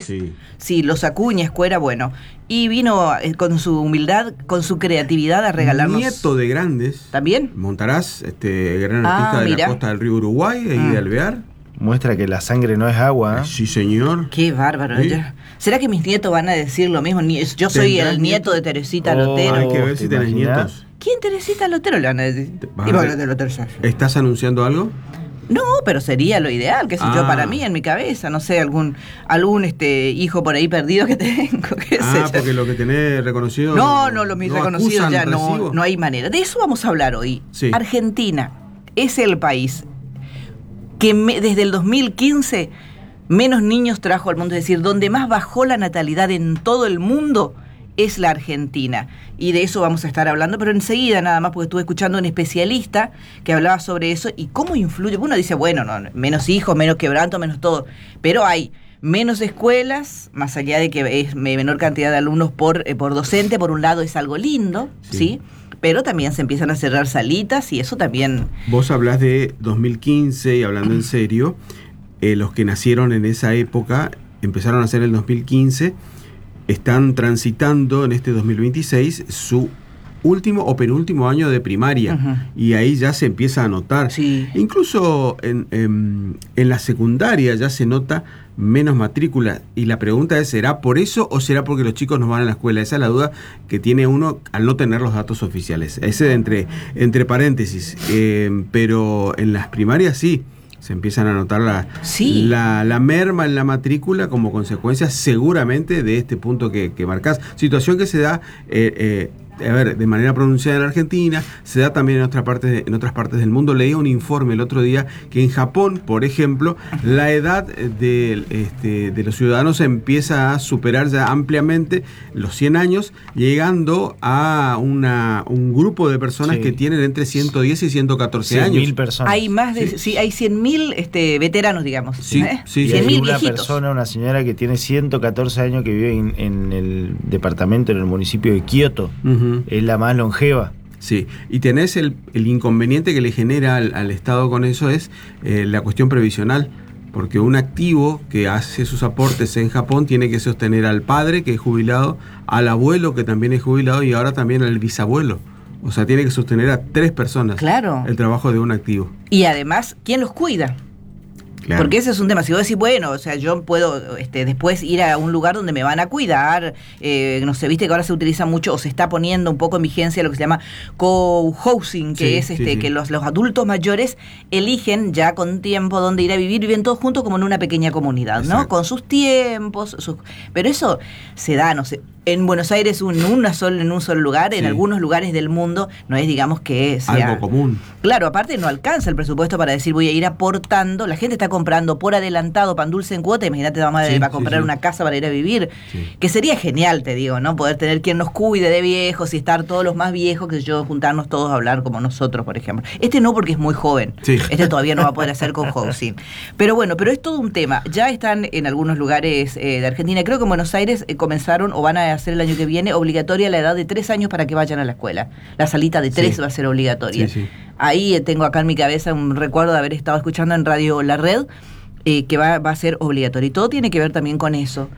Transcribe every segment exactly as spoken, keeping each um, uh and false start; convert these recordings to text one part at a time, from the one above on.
Sí. Sí, los Acuña, Escuera, bueno. Y vino eh, con su humildad, con su creatividad a regalarnos. Nieto de Grandes. ¿También? Montaraz, este gran Ah, artista de mira. la costa del río Uruguay, ahí Mm. de Alvear. Muestra que la sangre no es agua, ¿eh? Sí, señor. Qué bárbaro. ¿Sí? Ya. ¿Será que mis nietos van a decir lo mismo? Ni- Yo soy ¿Tendrás el nieto nietos? de Teresita Oh. Lotero. Hay que ver ¿te si tenés imaginás? nietos. ¿Quién Teresita Lotero le van a decir? Vas Y a bueno, ver. de Lotero soy yo. ¿Estás anunciando algo? No, pero sería lo ideal, qué sé yo, Ah. para mí, en mi cabeza, no sé, algún algún este hijo por ahí perdido que tengo, qué sé Ah, yo. porque lo que tenés reconocido. No, no, los mis reconocidos acusan ya no, recibo. no hay manera. De eso vamos a hablar hoy. Sí. Argentina es el país que me- desde el dos mil quince menos niños trajo al mundo, es decir, donde más bajó la natalidad en todo el mundo es la Argentina. Y de eso vamos a estar hablando, pero enseguida nada más, porque estuve escuchando a un especialista que hablaba sobre eso y cómo influye. Uno dice, bueno, no, menos hijos, menos quebranto, menos todo, pero hay menos escuelas, más allá de que es menor cantidad de alumnos por, eh, por docente, por un lado es algo lindo, Sí. ¿sí? Pero también se empiezan a cerrar salitas y eso también... Vos hablás de dos mil quince y hablando en serio, eh, los que nacieron en esa época, empezaron a nacer en el dos mil quince, están transitando en este dos mil veintiséis su último o penúltimo año de primaria. Ujú. Y ahí ya se empieza a notar. Sí. Incluso en, en, en la secundaria ya se nota menos matrícula. Y la pregunta es, ¿será por eso o será porque los chicos no van a la escuela? Esa es la duda que tiene uno al no tener los datos oficiales. Ese entre, entre paréntesis. Eh, pero en las primarias sí. Se empiezan a notar la, Sí. la, la merma en la matrícula como consecuencia seguramente de este punto que, que marcás. Situación que se da, eh, eh, a ver, de manera pronunciada en Argentina, se da también en otras partes, de, en otras partes del mundo. Leía un informe el otro día que en Japón, por ejemplo, la edad de, este, de los ciudadanos empieza a superar ya ampliamente los cien años, llegando a una, un grupo de personas Sí. que tienen entre ciento diez y ciento catorce cien años. mil personas. Hay más de, Sí. sí, hay cien mil este, veteranos, digamos. Sí, ¿eh? sí, Y sí. cien hay mil una viejitos. persona, una señora que tiene ciento catorce años que vive en, en el departamento, en el municipio de Kioto. Ujú. Es la más longeva. Sí, y tenés el, el inconveniente que le genera al, al Estado con eso es eh, la cuestión previsional, porque un activo que hace sus aportes en Japón tiene que sostener al padre, que es jubilado, al abuelo, que también es jubilado, y ahora también al bisabuelo. O sea, tiene que sostener a tres personas Claro. el trabajo de un activo. Y además, ¿quién los cuida? Claro. Porque ese es un tema. Si vos decís, bueno, o sea, yo puedo este, después ir a un lugar donde me van a cuidar, eh, no sé, viste que ahora se utiliza mucho o se está poniendo un poco en vigencia lo que se llama co-housing, que Sí, es sí, este sí. que los, los adultos mayores eligen ya con tiempo dónde ir a vivir, viven todos juntos como en una pequeña comunidad, ¿no? Exacto. Con sus tiempos, sus... pero eso se da, no sé, en Buenos Aires un, una sola, en un solo lugar, en Sí. algunos lugares del mundo, no es, digamos, que sea... Algo común. Claro, aparte no alcanza el presupuesto para decir voy a ir aportando. La gente está comprando por adelantado pan dulce en cuota. Imagínate, vamos a, Sí, va a sí, comprar sí. una casa para ir a vivir. Sí. Que sería genial, te digo, ¿no? Poder tener quien nos cuide de viejos y estar todos los más viejos, que yo, juntarnos todos a hablar como nosotros, por ejemplo. Este no, porque es muy joven. Sí. Este todavía no va a poder hacer con housing. Pero bueno, pero es todo un tema. Ya están en algunos lugares eh, de Argentina. Creo que en Buenos Aires eh, comenzaron o van a hacer el año que viene obligatoria la edad de tres años para que vayan a la escuela. La salita de tres Sí. va a ser obligatoria. Sí, sí. Ahí eh, tengo acá en mi cabeza un recuerdo de haber estado escuchando en Radio La Red, eh, que va, va a ser obligatorio. Y todo tiene que ver también con eso.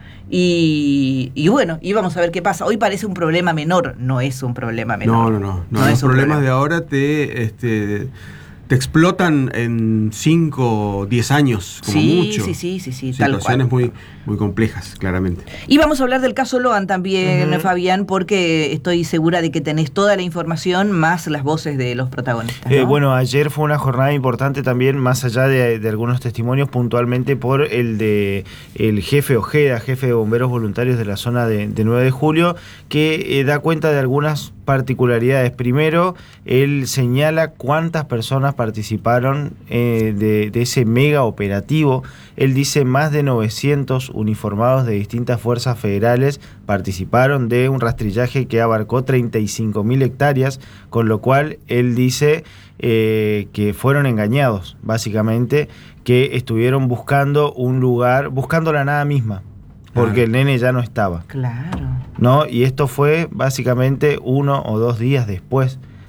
Y, y bueno, y vamos a ver qué pasa. Hoy parece un problema menor, no es un problema menor. No, no, no. no, No los es un problemas problema. de ahora te, este, te explotan en cinco o diez años, como Sí, mucho. sí, sí, sí, sí, tal Situaciones cual. muy, muy complejas, claramente. Y vamos a hablar del caso Loan también, Ujú. Fabián, porque estoy segura de que tenés toda la información más las voces de los protagonistas, ¿no? Eh, bueno, ayer fue una jornada importante también, más allá de, de algunos testimonios, puntualmente por el de el jefe Ojeda, jefe de bomberos voluntarios de la zona de, de nueve de julio, que eh, da cuenta de algunas particularidades. Primero, él señala cuántas personas participaron eh, de, de ese mega operativo. Él dice más de novecientos uniformados de distintas fuerzas federales participaron de un rastrillaje que abarcó treinta y cinco mil hectáreas, con lo cual él dice eh, que fueron engañados, básicamente, que estuvieron buscando un lugar, buscando la nada misma, porque Ah. el nene ya no estaba, Claro. ¿no? Y esto fue básicamente uno o dos días después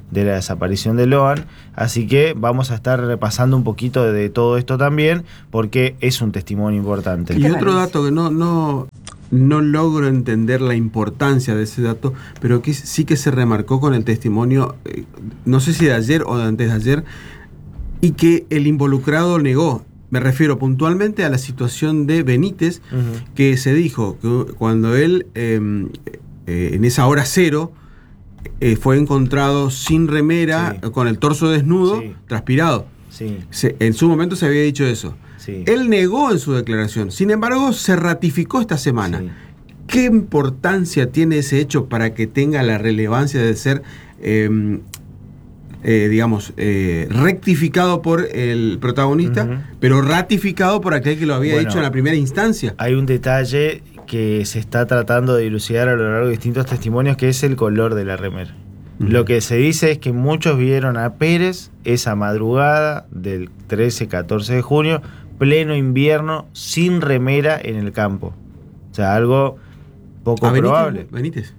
de la desaparición de Loan, así que vamos a estar repasando un poquito de, de todo esto también, porque es un testimonio importante. Y otro dato que no, no, no logro entender la importancia de ese dato, pero que sí que se remarcó con el testimonio, eh, no sé si de ayer o de antes de ayer, y que el involucrado negó. Me refiero puntualmente a la situación de Benítez, uh-huh. que se dijo que cuando él, eh, eh, en esa hora cero, eh, fue encontrado sin remera, sí. con el torso desnudo, sí. transpirado. Sí. Se, en su momento se había dicho eso. Sí. Él negó en su declaración. Sin embargo, se ratificó esta semana. Sí. ¿Qué importancia tiene ese hecho para que tenga la relevancia de ser... Eh, Eh, digamos, eh, rectificado por el protagonista, uh-huh. pero ratificado por aquel que lo había bueno, dicho en la primera instancia? Hay un detalle que se está tratando de dilucidar a lo largo de distintos testimonios, que es el color de la remera. Uh-huh. Lo que se dice es que muchos vieron a Pérez esa madrugada del trece catorce de junio, pleno invierno, sin remera en el campo. O sea, algo poco ¿A probable. Benítez?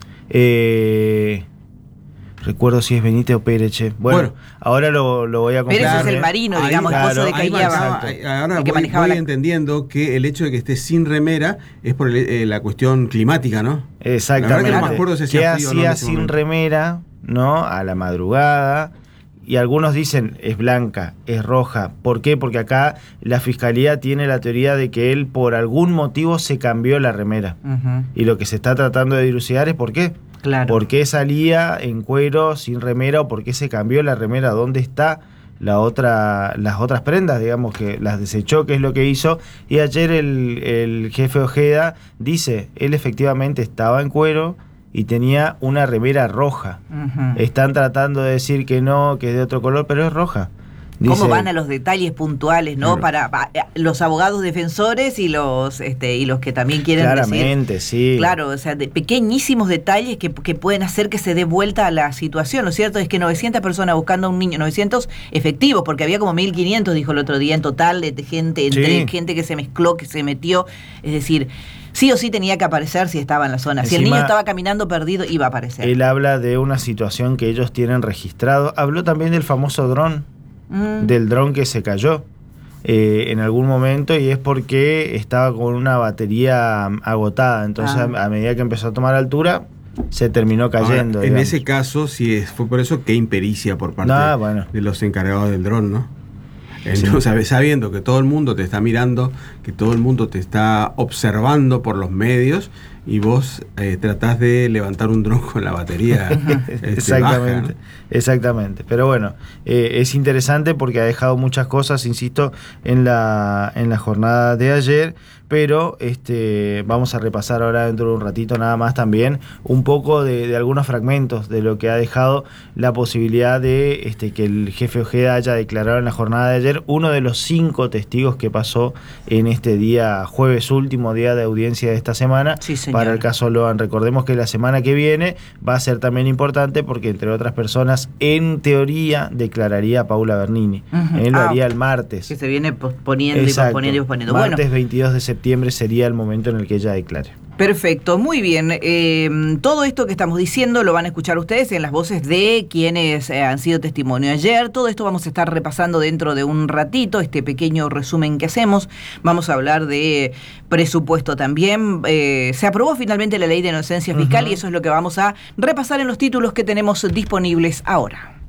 Eh... Recuerdo si es Benítez o Pérez. Bueno, bueno, ahora lo, lo voy a comprar. Pérez es el marino, ahí, digamos, claro, esposo de Caillaba. Ahora voy, voy la... entendiendo que el hecho de que esté sin remera es por el, eh, la cuestión climática, ¿no? Exactamente. La verdad que no me acuerdo si hacía frío o no sin momento. remera, ¿no? A la madrugada. Y algunos dicen es blanca, es roja. ¿Por qué? Porque acá la fiscalía tiene la teoría de que él por algún motivo se cambió la remera. Uh-huh. Y lo que se está tratando de dilucidar es por qué. Claro. ¿Por qué salía en cuero sin remera o por qué se cambió la remera? ¿Dónde está la otra, las otras prendas? Digamos que las desechó, que es lo que hizo. Y ayer el, el jefe Ojeda dice, él efectivamente estaba en cuero y tenía una remera roja. Uh-huh. Están tratando de decir que no, que es de otro color, pero es roja. Dice, ¿cómo van a los detalles puntuales, no? Para, para los abogados defensores y los este y los que también quieren claramente, decir, sí. Claro, o sea, de pequeñísimos detalles que, que pueden hacer que se dé vuelta a la situación. Lo cierto es que novecientas personas buscando a un niño, novecientos efectivos, porque había como mil quinientos, dijo el otro día, en total, de gente, entre sí. gente que se mezcló, que se metió. Es decir, sí o sí tenía que aparecer si estaba en la zona. Encima, si el niño estaba caminando perdido, iba a aparecer. Él habla de una situación que ellos tienen registrado. Habló también del famoso dron. Mm. Del dron que se cayó eh, en algún momento, y es porque estaba con una batería agotada. Entonces ah. a, a medida que empezó a tomar altura se terminó cayendo. Ahora, en ese caso, si es, fue por eso que impericia por parte no, bueno. de los encargados del dron, ¿no? Entonces, sí. sabiendo que todo el mundo te está mirando, que todo el mundo te está observando por los medios, y vos eh, tratás de levantar un dron con la batería. este, exactamente, baja, ¿no? exactamente. Pero bueno, eh, es interesante porque ha dejado muchas cosas, insisto, en la, en la jornada de ayer. Pero este, vamos a repasar ahora dentro de un ratito nada más también un poco de, de algunos fragmentos de lo que ha dejado la posibilidad de este, que el jefe Ojeda haya declarado en la jornada de ayer uno de los cinco testigos que pasó en este día jueves, último día de audiencia de esta semana. Sí, para el caso Loan. Recordemos que la semana que viene va a ser también importante porque, entre otras personas, en teoría declararía Paula Bernini. Uh-huh. Él lo ah, haría el martes. Que se viene posponiendo y posponiendo y posponiendo. Martes bueno. veintidós de septiembre sería el momento en el que ella declare. Perfecto, muy bien. Eh, todo esto que estamos diciendo lo van a escuchar ustedes en las voces de quienes eh, han sido testimonio ayer. Todo esto vamos a estar repasando dentro de un ratito, este pequeño resumen que hacemos. Vamos a hablar de presupuesto también. Eh, se aprobó finalmente la ley de inocencia fiscal uh-huh. y eso es lo que vamos a repasar en los títulos que tenemos disponibles ahora.